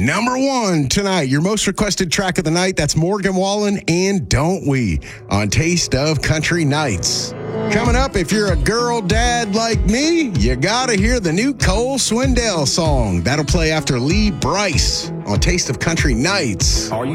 Number 1 tonight, your most requested track of the night. That's Morgan Wallen and Don't We on Taste of Country Nights. Coming up, if you're a girl dad like me, you gotta hear the new Cole Swindell song. That'll play after Lee Brice on Taste of Country Nights.